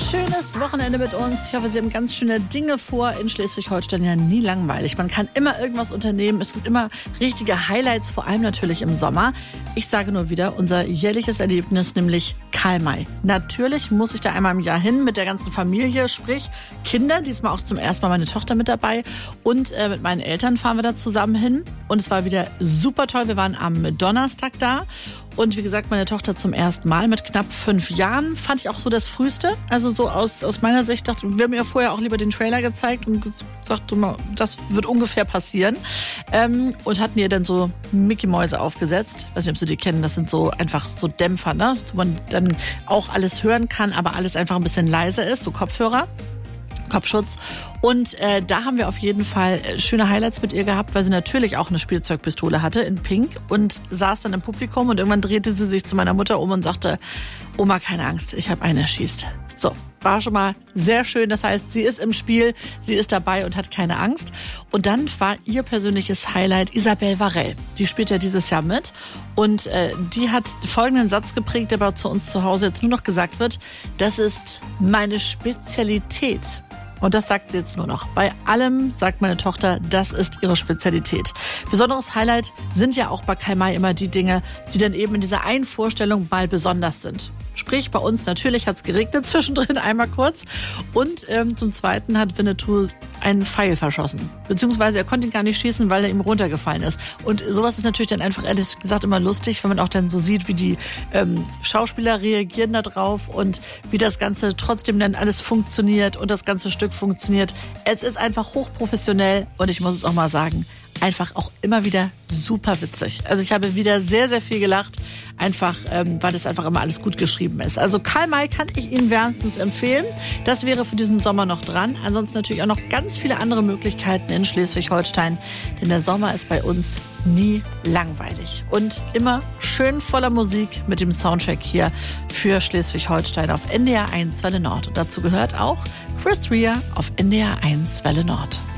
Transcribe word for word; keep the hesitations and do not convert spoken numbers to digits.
Schönes Wochenende mit uns. Ich hoffe, Sie haben ganz schöne Dinge vor. In Schleswig-Holstein ja nie langweilig. Man kann immer irgendwas unternehmen. Es gibt immer richtige Highlights, vor allem natürlich im Sommer. Ich sage nur wieder, unser jährliches Erlebnis, nämlich Karl-May. Natürlich muss ich da einmal im Jahr hin mit der ganzen Familie, sprich Kinder. Diesmal auch zum ersten Mal meine Tochter mit dabei. Und äh, mit meinen Eltern fahren wir da zusammen hin. Und es war wieder super toll. Wir waren am Donnerstag da. Und wie gesagt, meine Tochter zum ersten Mal mit knapp fünf Jahren. Fand ich auch so das Früheste. Also so aus, aus meiner Sicht dachte, wir haben ihr vorher auch lieber den Trailer gezeigt und gesagt, das wird ungefähr passieren. Ähm, und hatten ihr dann so Mickey-Mäuse aufgesetzt. Ich weiß nicht, ob Sie die kennen. Das sind so einfach so Dämpfer, ne? Wo man dann auch alles hören kann, aber alles einfach ein bisschen leiser ist. So Kopfhörer. Kopfschutz. Und äh, da haben wir auf jeden Fall schöne Highlights mit ihr gehabt, weil sie natürlich auch eine Spielzeugpistole hatte in Pink und saß dann im Publikum und irgendwann drehte sie sich zu meiner Mutter um und sagte, Oma, keine Angst, ich habe einen erschießt. So, war schon mal sehr schön. Das heißt, sie ist im Spiel, sie ist dabei und hat keine Angst. Und dann war ihr persönliches Highlight Isabelle Varell. Die spielt ja dieses Jahr mit. Und äh, die hat folgenden Satz geprägt, der bei zu uns zu Hause jetzt nur noch gesagt wird. Das ist meine Spezialität. Und das sagt sie jetzt nur noch. Bei allem sagt meine Tochter, das ist ihre Spezialität. Besonderes Highlight sind ja auch bei Karl-May immer die Dinge, die dann eben in dieser einen Vorstellung mal besonders sind. Sprich, bei uns natürlich hat es geregnet zwischendrin einmal kurz. Und ähm, zum Zweiten hat Winnetou einen Pfeil verschossen. Beziehungsweise er konnte ihn gar nicht schießen, weil er ihm runtergefallen ist. Und sowas ist natürlich dann einfach, ehrlich gesagt, immer lustig, wenn man auch dann so sieht, wie die ähm, Schauspieler reagieren da drauf und wie das Ganze trotzdem dann alles funktioniert und das ganze Stück funktioniert. Es ist einfach hochprofessionell und ich muss es auch mal sagen, einfach auch immer wieder super witzig. Also ich habe wieder sehr, sehr viel gelacht, einfach ähm, weil das einfach immer alles gut geschrieben ist. Also Karl-May kann ich Ihnen wärmstens empfehlen. Das wäre für diesen Sommer noch dran. Ansonsten natürlich auch noch ganz viele andere Möglichkeiten in Schleswig-Holstein, denn der Sommer ist bei uns nie langweilig und immer schön voller Musik mit dem Soundtrack hier für Schleswig-Holstein auf N D R eins Welle Nord. Und dazu gehört auch Chris Rea auf N D R eins Welle Nord.